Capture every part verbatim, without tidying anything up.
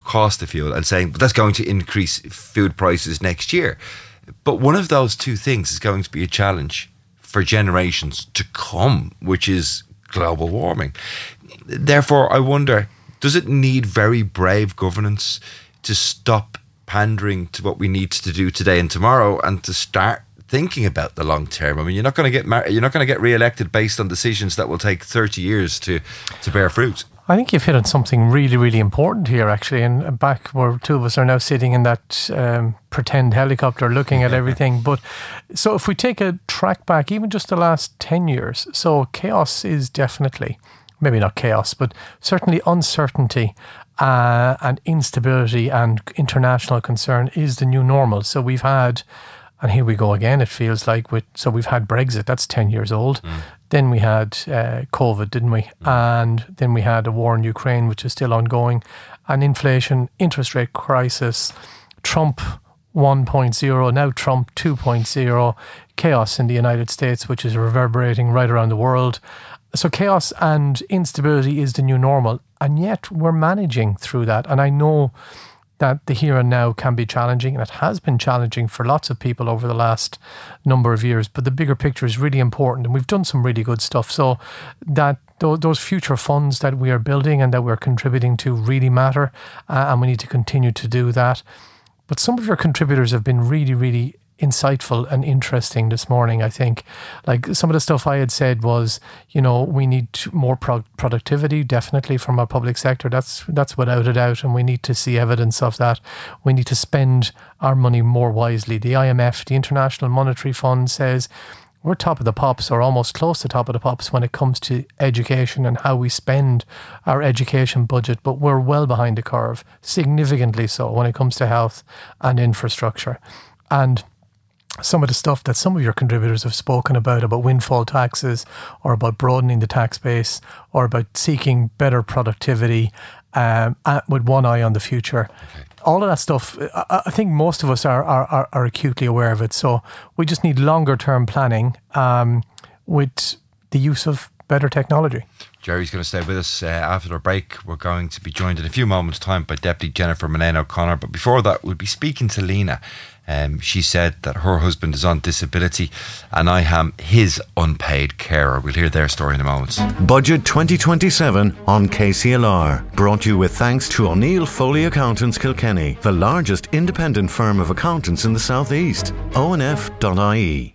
cost of fuel and saying, but that's going to increase food prices next year. But one of those two things is going to be a challenge for generations to come, which is global warming. Therefore, I wonder, does it need very brave governance to stop pandering to what we need to do today and tomorrow and to start thinking about the long term? I mean, you're not going to get mar- you're not going to get re-elected based on decisions that will take thirty years to, to bear fruit. I think you've hit on something really, really important here, actually. And back where two of us are now sitting in that um, pretend helicopter looking at everything. But so if we take a track back, even just the last ten years, so chaos is definitely, maybe not chaos, but certainly uncertainty uh, and instability and international concern is the new normal. So we've had, and here we go again, it feels like, with so we've had Brexit, that's ten years old. Mm. Then we had uh, COVID, didn't we? Mm. And then we had a war in Ukraine, which is still ongoing, and inflation, interest rate crisis, Trump one point oh, now Trump two point oh, chaos in the United States, which is reverberating right around the world. So chaos and instability is the new normal, and yet we're managing through that. And I know that the here and now can be challenging, and it has been challenging for lots of people over the last number of years, but the bigger picture is really important, and we've done some really good stuff. So that those future funds that we are building and that we're contributing to really matter, uh, and we need to continue to do that. But some of your contributors have been really, really insightful and interesting this morning, I think. Like some of the stuff I had said was, you know, we need more pro- productivity, definitely, from our public sector. That's that's without a doubt, and we need to see evidence of that. We need to spend our money more wisely. The I M F, the International Monetary Fund, says we're top of the pops, or almost close to top of the pops, when it comes to education and how we spend our education budget, but we're well behind the curve, significantly so, when it comes to health and infrastructure. And some of the stuff that some of your contributors have spoken about, about windfall taxes, or about broadening the tax base, or about seeking better productivity um, with one eye on the future. Okay. All of that stuff, I, I think most of us are, are, are acutely aware of it. So we just need longer term planning um, with the use of better technology. Jerry's going to stay with us uh, after the break. We're going to be joined in a few moments' time by Deputy Jennifer Manane O'Connor. But before that, we'll be speaking to Lena. Um, she said that her husband is on disability and I am his unpaid carer. We'll hear their story in a moment. Budget twenty twenty-seven on K C L R. Brought to you with thanks to O'Neill Foley Accountants Kilkenny, the largest independent firm of accountants in the South East. O N F dot I E.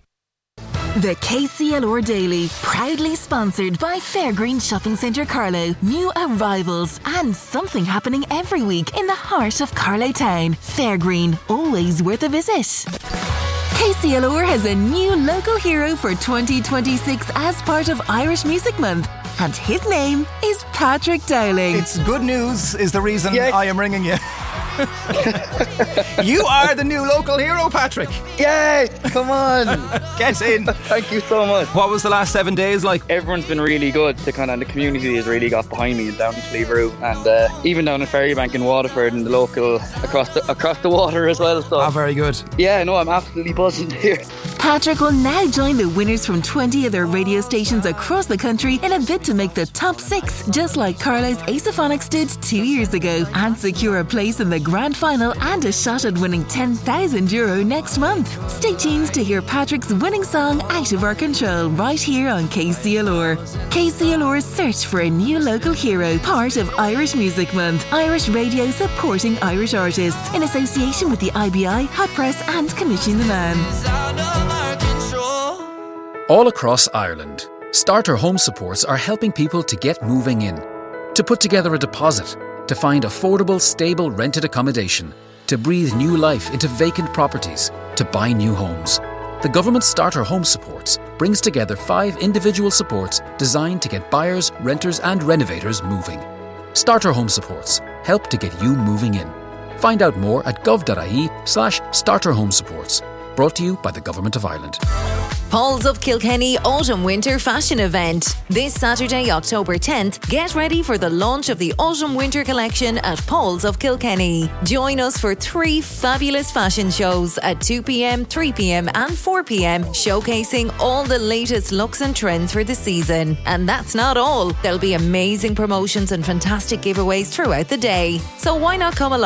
The K C L R Daily, proudly sponsored by Fairgreen Shopping Centre Carlow. New arrivals and something happening every week in the heart of Carlow Town. Fairgreen, always worth a visit. K C L R has a new local hero for twenty twenty-six as part of Irish Music Month. And his name is Patrick Dowling. It's good news is the reason yes. I am ringing you. You are the new local hero, Patrick. Yay! Come on. Get in. Thank you so much. What was the last seven days like? Everyone's been really good. The kind of the community has really got behind me down in Slieve and uh, even down in Ferrybank in Waterford and the local across the across the water as well. So ah, very good. Yeah, no, I'm absolutely buzzing here. Patrick will now join the winners from twenty other radio stations across the country in a bid to make the top six, just like Carlow's Acephonics did two years ago, and secure a place in the grand final and a shot at winning ten thousand euro next month. Stay tuned to hear Patrick's winning song Out of Our Control right here on K C L R. K C L R's search for a new local hero, part of Irish Music Month. Irish radio supporting Irish artists in association with the I B I, Hot Press and Commission the Man. All across Ireland, Starter Home Supports are helping people to get moving in, to put together a deposit, to find affordable, stable rented accommodation, to breathe new life into vacant properties, to buy new homes. The government Starter Home Supports brings together five individual supports designed to get buyers, renters and renovators moving. Starter Home Supports help to get you moving in. Find out more at gov.ie slash starter home supports. Brought to you by the Government of Ireland. Paul's of Kilkenny Autumn Winter Fashion Event. This Saturday, October tenth, get ready for the launch of the Autumn Winter Collection at Paul's of Kilkenny. Join us for three fabulous fashion shows at two p.m, three p.m and four p.m, showcasing all the latest looks and trends for the season. And that's not all. There'll be amazing promotions and fantastic giveaways throughout the day. So why not come along?